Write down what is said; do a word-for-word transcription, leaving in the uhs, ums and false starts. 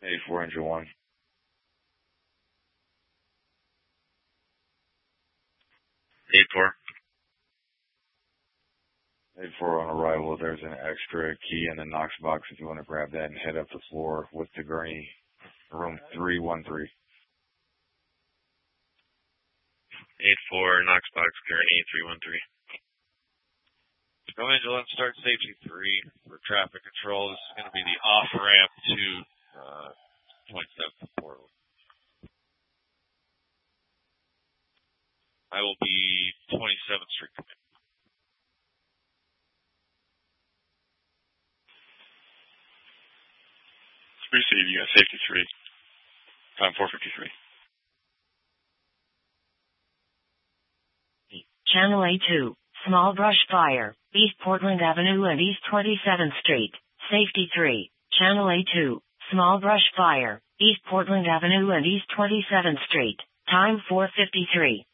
eight four, engine one. eight four. eight four on arrival. There's an extra key in the Knox box if you want to grab that and head up the floor with the gurney. Room three one three. eight four, Knox box, gurney, three one three. Go Angel and start safety three for traffic control. This is going to be the off-ramp to uh, twenty-seventh Portland. I will be twenty-seventh Street commit. Receive, you got safety three. Time four fifty-three. Channel A two, small brush fire, East Portland Avenue and East twenty-seventh Street. Safety three, Channel A two, small brush fire, East Portland Avenue and East twenty-seventh Street. Time four fifty-three.